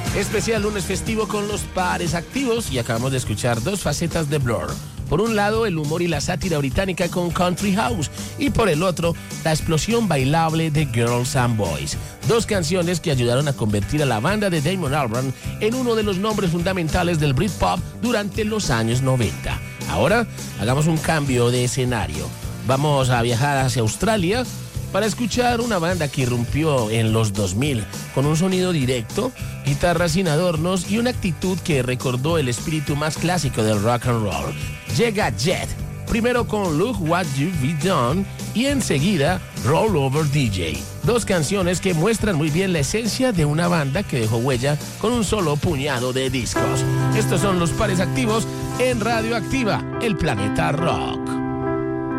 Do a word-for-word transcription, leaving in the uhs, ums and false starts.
Especial lunes festivo con los pares activos y acabamos de escuchar dos facetas de Blur. Por un lado, el humor y la sátira británica con Country House y por el otro, la explosión bailable de Girls and Boys. Dos canciones que ayudaron a convertir a la banda de Damon Albarn en uno de los nombres fundamentales del Britpop durante los años noventa. Ahora, hagamos un cambio de escenario. Vamos a viajar hacia Australia para escuchar una banda que irrumpió en los dos mil con un sonido directo, guitarras sin adornos y una actitud que recordó el espíritu más clásico del rock and roll. Llega Jet, primero con Look What You've Done y enseguida Roll Over D J. Dos canciones que muestran muy bien la esencia de una banda que dejó huella con un solo puñado de discos. Estos son los pares activos en Radio Activa, el planeta rock.